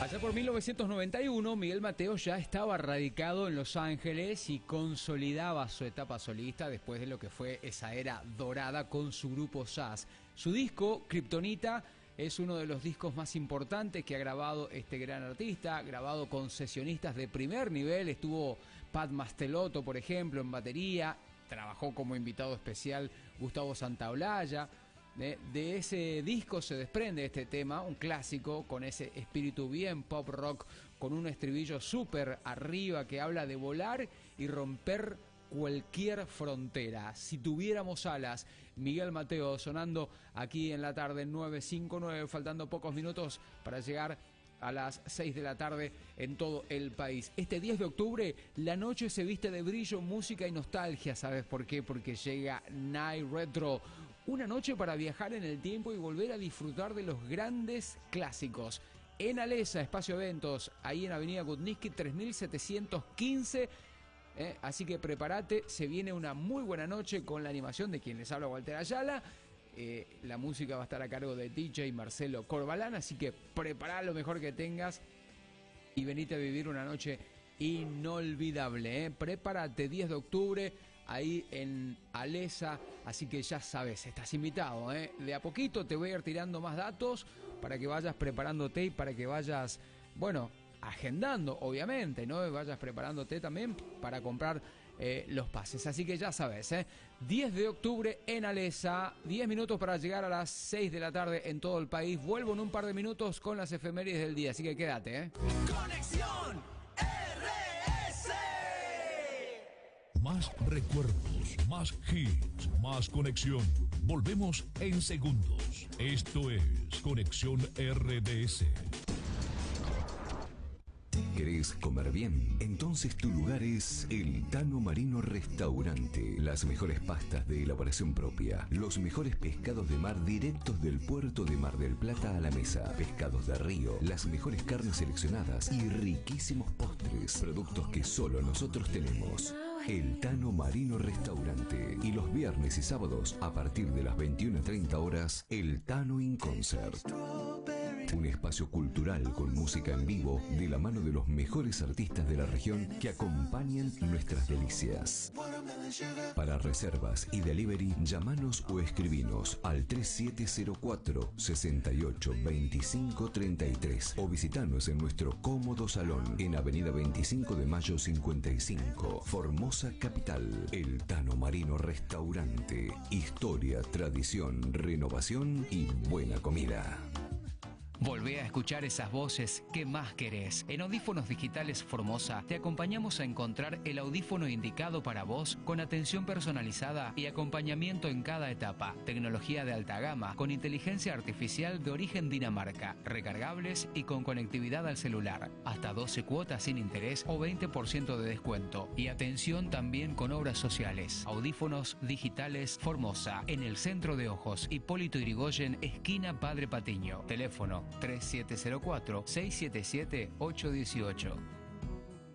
Allá por 1991, Miguel Mateos ya estaba radicado en Los Ángeles y consolidaba su etapa solista después de lo que fue esa era dorada con su grupo Sass. Su disco, Kryptonita, es uno de los discos más importantes que ha grabado este gran artista, grabado con sesionistas de primer nivel. Estuvo Pat Mastelotto, por ejemplo, en batería, trabajó como invitado especial Gustavo Santaolalla. De ese disco se desprende este tema, un clásico con ese espíritu bien pop rock, con un estribillo súper arriba que habla de volar y romper cualquier frontera. Si tuviéramos alas, Miguel Mateos sonando aquí en la tarde 959, faltando pocos minutos para llegar a las 6 de la tarde en todo el país. Este 10 de octubre la noche se viste de brillo, música y nostalgia. ¿Sabes por qué? Porque llega Night Retro, una noche para viajar en el tiempo y volver a disfrutar de los grandes clásicos. En Alesa, Espacio Eventos, ahí en Avenida Gutniski 3715. Así que prepárate, se viene una muy buena noche con la animación de quien les habla, Walter Ayala. La música va a estar a cargo de DJ Marcelo Corbalán, así que prepara lo mejor que tengas y venite a vivir una noche inolvidable. Prepárate, 10 de octubre, ahí en Alesa, así que ya sabes, estás invitado. De a poquito te voy a ir tirando más datos para que vayas preparándote y para que vayas, bueno, agendando, obviamente, ¿no? Vayas preparándote también para comprar los pases. Así que ya sabes, 10 de octubre en Alesa, 10 minutos para llegar a las 6 de la tarde en todo el país. Vuelvo en un par de minutos con las efemérides del día, así que quédate. Conexión RS. Más recuerdos, más hits, más conexión. Volvemos en segundos. Esto es Conexión RDS. ¿Querés comer bien? Entonces tu lugar es el Tano Marino Restaurante. Las mejores pastas de elaboración propia, los mejores pescados de mar directos del puerto de Mar del Plata a la mesa, pescados de río, las mejores carnes seleccionadas y riquísimos postres, productos que solo nosotros tenemos. El Tano Marino Restaurante. Y los viernes y sábados, a partir de las 21:30 horas, el Tano in Concert. Un espacio cultural con música en vivo de la mano de los mejores artistas de la región que acompañan nuestras delicias. Para reservas y delivery, llamanos o escribinos al 3704 68 25 33 o visitanos en nuestro cómodo salón en Avenida 25 de Mayo 55, Formosa Capital. El Tano Marino Restaurante. Historia, tradición, renovación y buena comida. Volvé a escuchar esas voces que más querés. En Audífonos Digitales Formosa te acompañamos a encontrar el audífono indicado para vos con atención personalizada y acompañamiento en cada etapa. Tecnología de alta gama con inteligencia artificial de origen Dinamarca, recargables y con conectividad al celular. Hasta 12 cuotas sin interés o 20% de descuento. Y atención también con obras sociales. Audífonos Digitales Formosa, en el centro de Ojos, Hipólito Yrigoyen, esquina Padre Patiño. Teléfono 3704-677-818.